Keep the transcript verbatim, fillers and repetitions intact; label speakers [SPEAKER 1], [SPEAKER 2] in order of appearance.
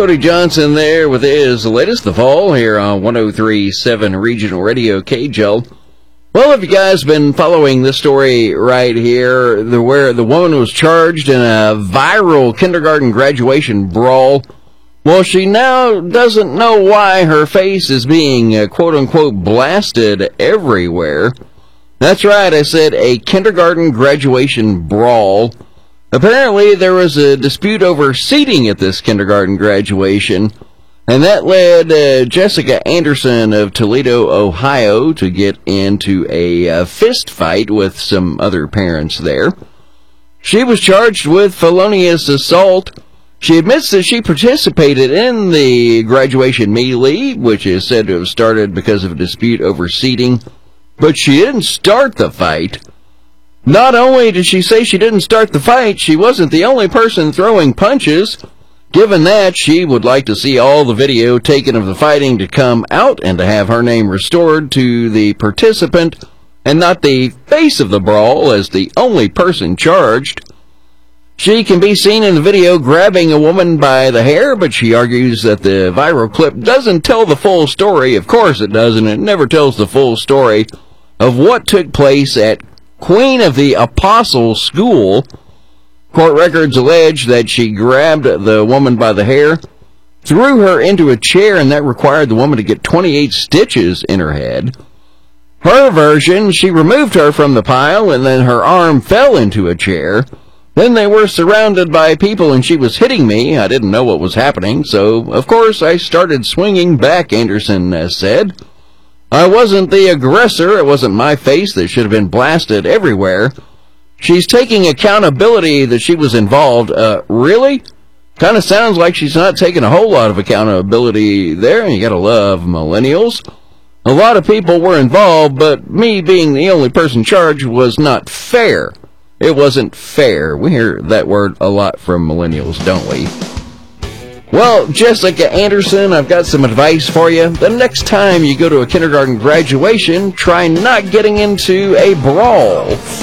[SPEAKER 1] Cody Johnson there with his latest, The Fall, here on one oh three point seven Regional Radio, K J L. Well, have you guys been following this story right here, the, where the woman was charged in a viral kindergarten graduation brawl? Well, she now doesn't know why her face is being uh, quote-unquote blasted everywhere. That's right, I said a kindergarten graduation brawl. Apparently, there was a dispute over seating at this kindergarten graduation, and that led uh, Jessica Anderson of Toledo, Ohio, to get into a uh, fist fight with some other parents there. She was charged with felonious assault. She admits that she participated in the graduation melee, which is said to have started because of a dispute over seating, but she didn't start the fight. Not only did she say she didn't start the fight, she wasn't the only person throwing punches. Given that, she would like to see all the video taken of the fighting to come out and to have her name restored to the participant and not the face of the brawl as the only person charged. She can be seen in the video grabbing a woman by the hair, but she argues that the viral clip doesn't tell the full story. Of course it doesn't. It never tells the full story of what took place at Queen of the Apostles School. Court records allege that she grabbed the woman by the hair, threw her into a chair, and that required the woman to get twenty-eight stitches in her head. Her version, she removed her from the pile, and then her arm fell into a chair. Then they were surrounded by people, and she was hitting me. I didn't know what was happening, so, of course, I started swinging back, Anderson uh, said. I wasn't the aggressor. It wasn't my face that should have been blasted everywhere. She's taking accountability that she was involved. Uh, really? Kind of sounds like she's not taking a whole lot of accountability there, and you gotta love millennials. A lot of people were involved, but me being the only person charged was not fair. It wasn't fair. We hear that word a lot from millennials, don't we? Well, Jessica Anderson, I've got some advice for you. The next time you go to a kindergarten graduation, try not getting into a brawl.